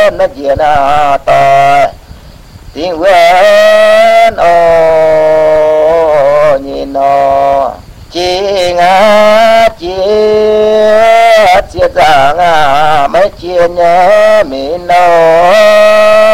nó chia na to tiếng quên ô nhìn nó chỉ ngã chia ra ngã mấy chia nhớ mình nó